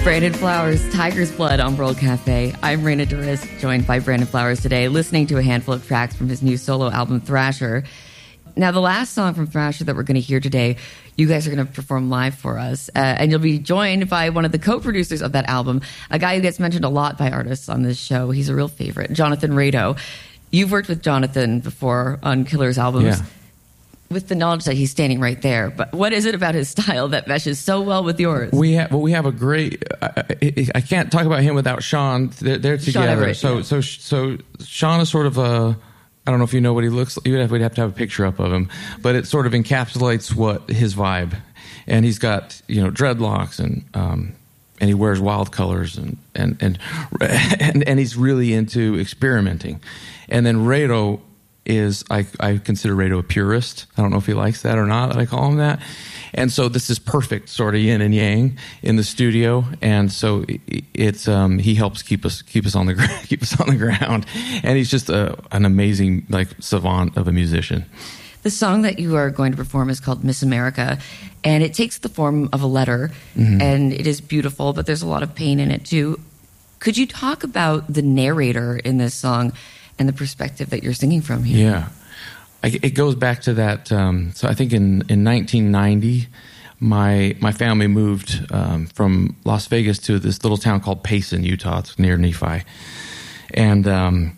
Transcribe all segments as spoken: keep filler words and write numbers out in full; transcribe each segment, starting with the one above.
Brandon Flowers, Tiger's Blood on World Cafe. I'm Raina Duris, joined by Brandon Flowers today, listening to a handful of tracks from his new solo album, Thrasher. Now, the last song from Thrasher that we're going to hear today, you guys are going to perform live for us. Uh, and you'll be joined by one of the co-producers of that album, a guy who gets mentioned a lot by artists on this show. He's a real favorite, Jonathan Rado. You've worked with Jonathan before on Killer's albums. Yeah. With the knowledge that he's standing right there. But what is it about his style that meshes so well with yours? We have, well, we have a great. I, I, I can't talk about him without Sean. They're, they're together. Sean Everett, so, yeah. so, so Sean is sort of a. I don't know if you know what he looks like. We'd have, we'd have to have a picture up of him, but it sort of encapsulates what his vibe. And he's got, you know, dreadlocks and um, and he wears wild colors and and and and, and he's really into experimenting. And then Rado is, I, I consider Rado a purist. I don't know if he likes that or not, that I call him that. And so this is perfect sort of yin and yang in the studio. And so it's, um, he helps keep us, keep us on the, keep us on the ground. And he's just a, an amazing, like, savant of a musician. The song that you are going to perform is called Miss America, and it takes the form of a letter, mm-hmm. and it is beautiful, but there's a lot of pain in it too. Could you talk about the narrator in this song and the perspective that you're singing from here? Yeah. I, it goes back to that. Um, so I think in, in nineteen ninety, my my family moved um, from Las Vegas to this little town called Payson, Utah. It's near Nephi. And um,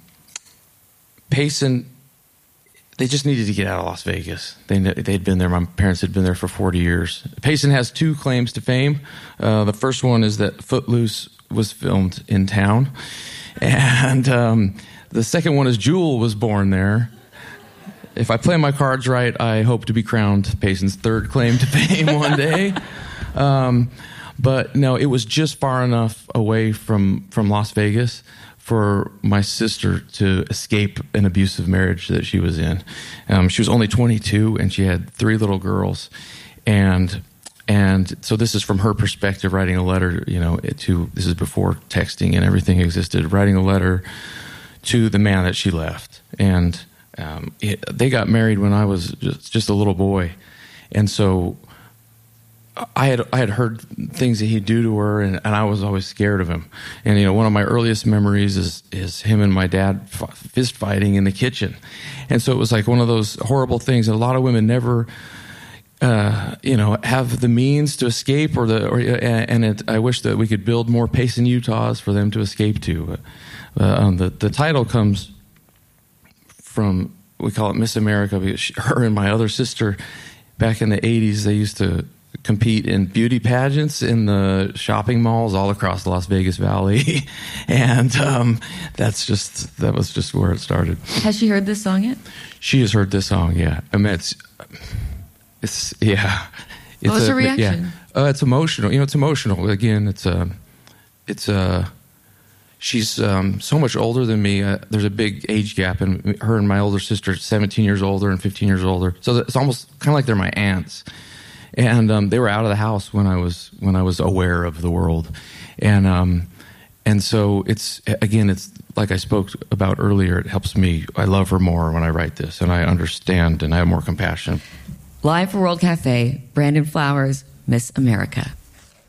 Payson, they just needed to get out of Las Vegas. They, they'd been there. My parents had been there for forty years. Payson has two claims to fame. Uh, the first one is that Footloose was filmed in town. And um, the second one is Jewel was born there. If I play my cards right, I hope to be crowned Payson's third claim to fame one day. Um, but no, it was just far enough away from, from Las Vegas for my sister to escape an abusive marriage that she was in. Um, she was only twenty-two, and she had three little girls. And and so this is from her perspective, writing a letter, you know, to, this is before texting and everything existed, writing a letter to the man that she left. And um, it, they got married when I was just, just a little boy. And so I had I had heard things that he'd do to her, and, and I was always scared of him. And, you know, one of my earliest memories is is him and my dad f- fist fighting in the kitchen. And so it was like one of those horrible things that a lot of women never, uh, you know, have the means to escape, or the or and it, I wish that we could build more Payson, Utahs for them to escape to. Uh, um, the the title comes from, we call it Miss America, because she, her and my other sister back in the eighties, they used to compete in beauty pageants in the shopping malls all across the Las Vegas Valley. And um, that's just, that was just where it started. Has she heard this song yet? She has heard this song, yeah. I mean, it's, it's yeah. It's what was a, her reaction? Yeah. Uh, it's emotional. You know, it's emotional. Again, it's a, it's a, she's um, so much older than me. Uh, there's a big age gap, and her and my older sister, seventeen years older and fifteen years older. So it's almost kind of like they're my aunts. And um, they were out of the house when I was when I was aware of the world, and um, and so it's, again, it's like I spoke about earlier. It helps me. I love her more when I write this, and I understand, and I have more compassion. Live for World Cafe, Brandon Flowers, Miss America.